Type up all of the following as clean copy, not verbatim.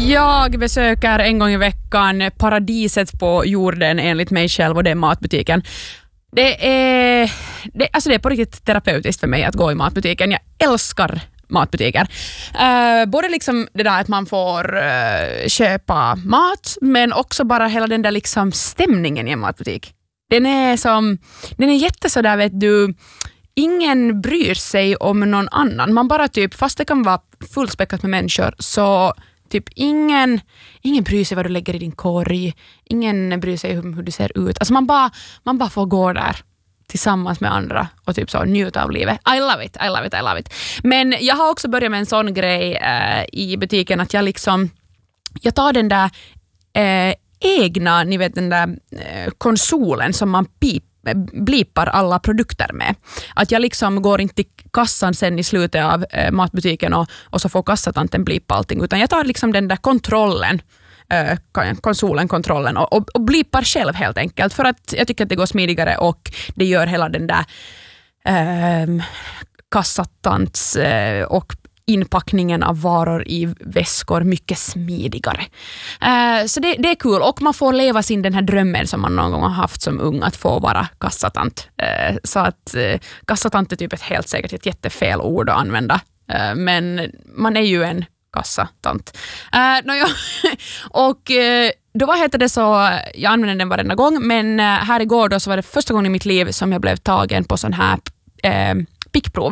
Jag besöker en gång i veckan paradiset på jorden enligt mig själv, och det är matbutiken. Det är på riktigt terapeutiskt för mig att gå i matbutiken. Jag älskar matbutiker. Både liksom det där att man får köpa mat, men också bara hela den där liksom stämningen i en matbutik. Den är jätte så där, vet du, ingen bryr sig om någon annan. Man bara typ, fast det kan vara fullspäckat med människor, så typ ingen bryr sig vad du lägger i din korg. Ingen bryr sig hur du ser ut. Alltså man bara får gå där tillsammans med andra och typ så njuta av livet. I love it. Men jag har också börjat med en sån grej i butiken att jag tar den där egna, ni vet den där konsolen som man blipar alla produkter med. Att jag liksom går inte till kassan sen i slutet av matbutiken och så får kassatanten blipa allting, utan jag tar liksom den där kontrollen, kontrollen och blipar själv helt enkelt, för att jag tycker att det går smidigare och det gör hela den där kassatants och inpackningen av varor i väskor mycket smidigare. Så det är kul, och man får leva sin den här drömmen som man någon gång har haft som ung, att få vara kassatant. Så att kassatant är typ helt säkert ett jättefel ord att använda. Men man är ju en kassatant. Och då så, jag använder den varenda gång, men här igår då så var det första gången i mitt liv som jag blev tagen på sån här pickprov.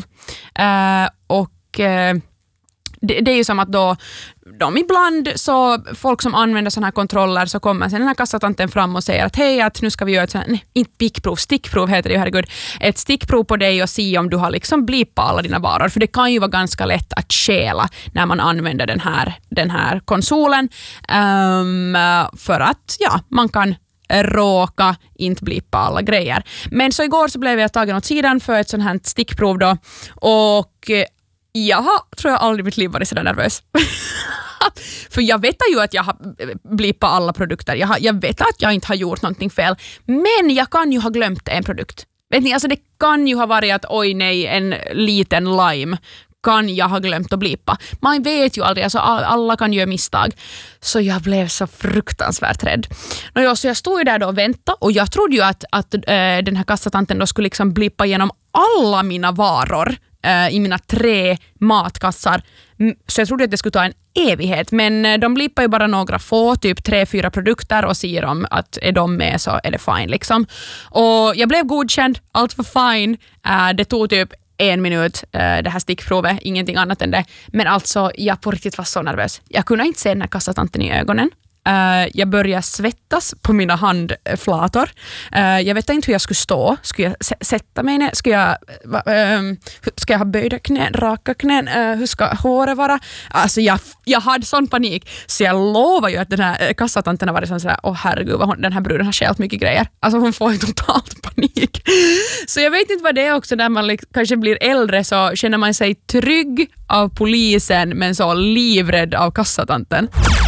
Det är ju som att då de ibland, så folk som använder såna här kontroller, så kommer sen den här kassatanten fram och säger att hej, att nu ska vi göra inte pickprov, stickprov heter det ju, herregud, ett stickprov på dig och se om du har liksom blippat alla dina varor, för det kan ju vara ganska lätt att stjäla när man använder den här konsolen, för att man kan råka inte blippa alla grejer. Men så igår så blev jag tagen åt sidan för ett sånt här stickprov då, och tror jag aldrig i mitt liv varit så där nervös. För jag vet ju att jag har blippat alla produkter. Jag vet att jag inte har gjort någonting fel. Men jag kan ju ha glömt en produkt. Vet ni, alltså det kan ju ha varit att oj nej, en liten lime kan jag ha glömt att blippa. Man vet ju aldrig, alltså alla kan göra misstag. Så jag blev så fruktansvärt rädd. Så jag stod ju där då och väntade, och jag trodde ju att den här kassatanten då skulle liksom blippa igenom alla mina varor i mina 3 matkassar. Så jag trodde att det skulle ta en evighet, men de blippar ju bara några få, typ 3-4 produkter, och säger de att är de med så är det fine liksom. Och jag blev godkänd, allt var fine. Det tog typ 1 minut det här stickprovet, ingenting annat än det. Men alltså, jag på riktigt var så nervös. Jag kunde inte se den här kassatanten i ögonen. Jag började svettas på mina handflator. Jag vet inte hur jag skulle stå. Skulle jag sätta mig ner? Ska jag ha böjda knän, raka knän? Hur ska håret vara? Alltså jag hade sån panik. Så jag lovar ju att den här kassatanten har varit sådär, herregud, den här bruden har skällt mycket grejer. Alltså hon får ju totalt panik. Så jag vet inte vad det är också, när man kanske blir äldre så känner man sig trygg av polisen men så livrädd av kassatanten.